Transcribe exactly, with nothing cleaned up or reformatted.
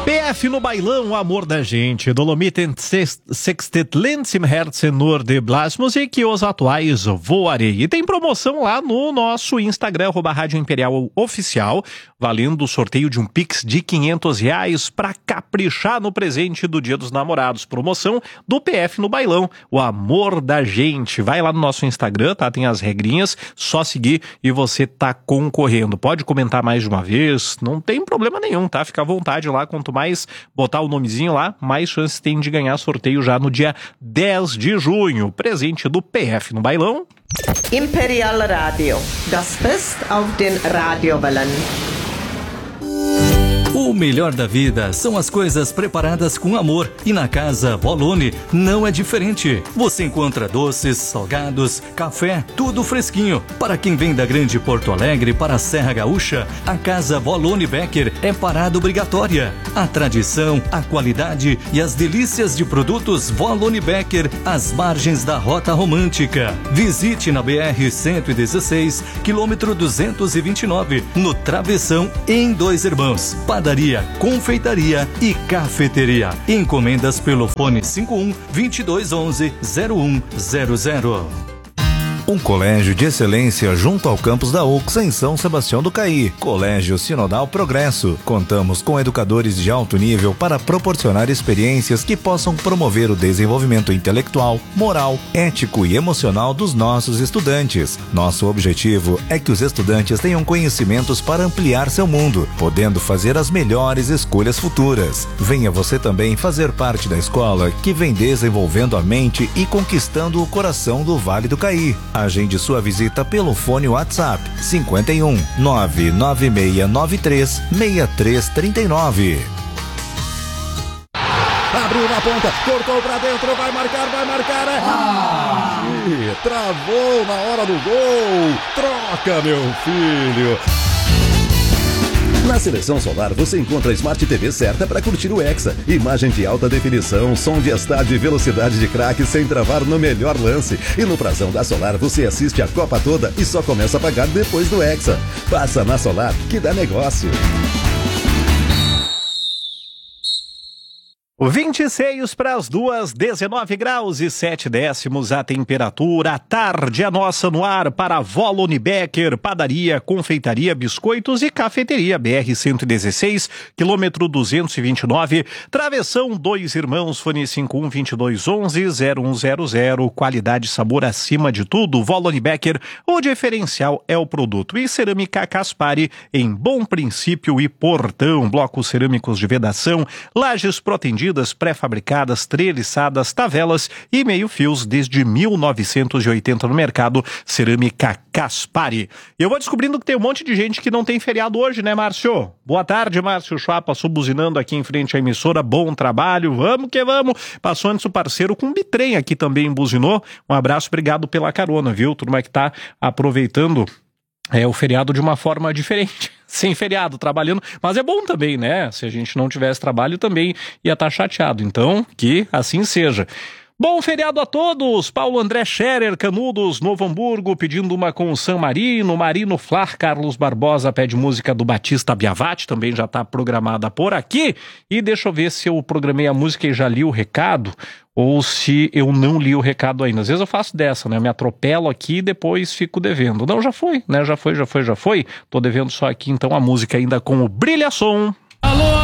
P F no bailão, o amor da gente. Dolomiten Sextet Lensim Herzen nur de Blasmusik e os atuais Voarei. E tem promoção lá no nosso Instagram, arroba Rádio Imperial Oficial, valendo o sorteio de um Pix de quinhentos reais para caprichar no presente do Dia dos Namorados. Promoção do P F no bailão, o amor da gente. Vai lá no nosso Instagram, tá? Tem as regrinhas, só seguir e você tá concorrendo. Pode comentar mais de uma vez, não tem problema nenhum, tá? Fica à vontade lá, quanto mais botar o nomezinho lá, mais chances tem de ganhar sorteio já no dia dez de junho. Presente do P F no bailão. Imperial Radio, das Fest auf den Radiowellen. O melhor da vida são as coisas preparadas com amor e na Casa Volone não é diferente. Você encontra doces, salgados, café, tudo fresquinho. Para quem vem da Grande Porto Alegre para a Serra Gaúcha, a Casa Volone Becker é parada obrigatória. A tradição, a qualidade e as delícias de produtos Volone Becker às margens da Rota Romântica. Visite na B R cento e dezesseis, quilômetro duzentos e vinte e nove, no Travessão, em Dois Irmãos. Padaria, confeitaria e cafeteria. Encomendas pelo fone cinco um, vinte e dois onze, zero um zero zero. Um colégio de excelência junto ao campus da U X em São Sebastião do Caí. Colégio Sinodal Progresso. Contamos com educadores de alto nível para proporcionar experiências que possam promover o desenvolvimento intelectual, moral, ético e emocional dos nossos estudantes. Nosso objetivo é que os estudantes tenham conhecimentos para ampliar seu mundo, podendo fazer as melhores escolhas futuras. Venha você também fazer parte da escola que vem desenvolvendo a mente e conquistando o coração do Vale do Caí. Agende sua visita pelo fone WhatsApp cinquenta e um, nove nove seis nove três, seis três três nove. Abriu na ponta, cortou pra dentro, vai marcar, vai marcar, é... Ah! Ih, travou na hora do gol, troca, meu filho. Na Seleção Solar você encontra a Smart T V certa para curtir o Hexa. Imagem de alta definição, som de estádio e velocidade de craque sem travar no melhor lance. E no prazão da Solar você assiste a Copa toda e só começa a pagar depois do Hexa. Passa na Solar que dá negócio. vinte e seis para as duas, dezenove graus e sete décimos a temperatura. A tarde é nossa no ar para Volone Becker, padaria, confeitaria, biscoitos e cafeteria. B R cento e dezesseis, quilômetro duzentos e vinte e nove, Travessão Dois Irmãos, fone cinco um, vinte e dois onze, zero um zero zero. Qualidade e sabor acima de tudo. Volone Becker, o diferencial é o produto. E Cerâmica Caspari, em Bom Princípio e Portão. Blocos cerâmicos de vedação, lajes protendidas, pré-fabricadas, treliçadas, tavelas e meio-fios desde mil novecentos e oitenta no mercado. Cerâmica Caspari. Eu vou descobrindo que tem um monte de gente que não tem feriado hoje, né, Márcio? Boa tarde, Márcio Chá, passou buzinando aqui em frente à emissora. Bom trabalho, vamos que vamos. Passou antes o parceiro com o Bitrem aqui também buzinou. Um abraço, obrigado pela carona, viu? Turma que tá aproveitando é o feriado de uma forma diferente, sem feriado, trabalhando, mas é bom também, né? Se a gente não tivesse trabalho também ia estar chateado, então que assim seja. Bom feriado a todos. Paulo André Scherer, Canudos, Novo Hamburgo, pedindo uma com o San Marino, Marino Flar, Carlos Barbosa pede música do Batista Biavati, também já está programada por aqui. E deixa eu ver se eu programei a música e já li o recado, ou se eu não li o recado ainda. Às vezes eu faço dessa, né? Eu me atropelo aqui e depois fico devendo. Não, já foi, né? Já foi, já foi, já foi. Tô devendo só aqui, então, a música ainda com o Brilha Som. Alô,